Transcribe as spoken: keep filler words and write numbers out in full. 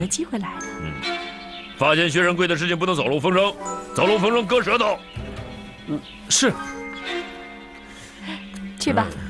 的机会来了。 嗯，发现薛仁贵的事情不能走漏风声，走漏风声割舌头。 嗯，是。 去吧。 嗯